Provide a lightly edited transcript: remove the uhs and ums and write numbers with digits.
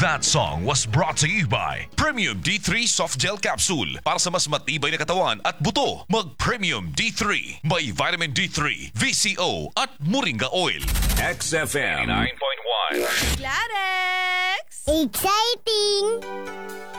That song was brought to you by Premium D3 Soft Gel Capsule. Para sa mas matibay na katawan at buto, mag Premium D3. May vitamin D3, VCO at Moringa Oil. XFM 9.1. Clarex! Exciting!